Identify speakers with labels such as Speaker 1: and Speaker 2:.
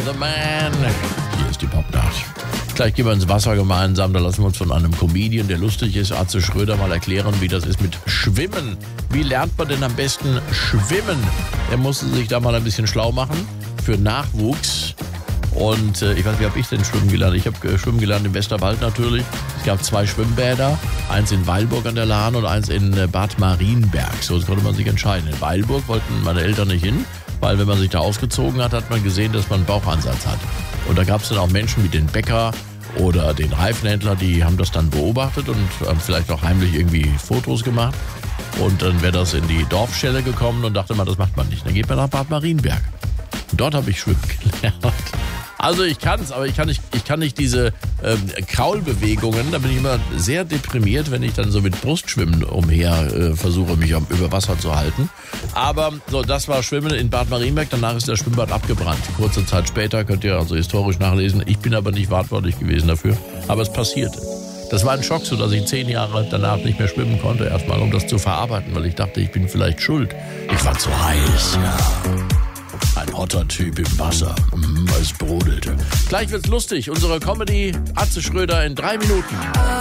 Speaker 1: the Man. Hier ist die Popnacht. Gleich gehen wir ins Wasser gemeinsam. Da lassen wir uns von einem Comedian, der lustig ist, Atze Schröder, mal erklären, wie das ist mit Schwimmen. Wie lernt man denn am besten schwimmen? Er musste sich da mal ein bisschen schlau machen für Nachwuchs. Und ich weiß, wie habe ich denn schwimmen gelernt? Ich habe schwimmen gelernt im Westerwald natürlich. Es gab 2 Schwimmbäder, eins in Weilburg an der Lahn und eins in Bad Marienberg. So, das konnte man sich entscheiden. In Weilburg wollten meine Eltern nicht hin, weil wenn man sich da ausgezogen hat, hat man gesehen, dass man einen Bauchansatz hat. Und da gab es dann auch Menschen wie den Bäcker oder den Reifenhändler, die haben das dann beobachtet und haben vielleicht auch heimlich irgendwie Fotos gemacht. Und dann wäre das in die Dorfstelle gekommen und dachte man, das macht man nicht. Dann geht man nach Bad Marienberg. Und dort habe ich schwimmen gelernt. Also ich kann es, aber ich kann nicht diese Kraulbewegungen. Da bin ich immer sehr deprimiert, wenn ich dann so mit Brustschwimmen umher versuche, mich über Wasser zu halten. Aber so, das war Schwimmen in Bad Marienberg. Danach ist das Schwimmbad abgebrannt. Kurze Zeit später, könnt ihr also historisch nachlesen. Ich bin aber nicht verantwortlich gewesen dafür. Aber es passierte. Das war ein Schock, so dass ich 10 Jahre danach nicht mehr schwimmen konnte. Erstmal, um das zu verarbeiten, weil ich dachte, ich bin vielleicht schuld. Ich war zu heiß, ja. Ein hotter Typ im Wasser. Es brodelte. Gleich wird's lustig. Unsere Comedy Atze Schröder in 3 Minuten.